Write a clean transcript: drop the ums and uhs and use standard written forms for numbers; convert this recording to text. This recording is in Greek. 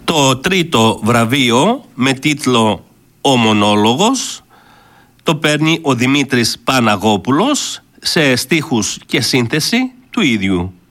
Το τρίτο βραβείο με τίτλο «Ο Μονόλογος» το παίρνει ο Δημήτρης Παναγόπουλος σε στίχους και σύνθεση του ίδιου.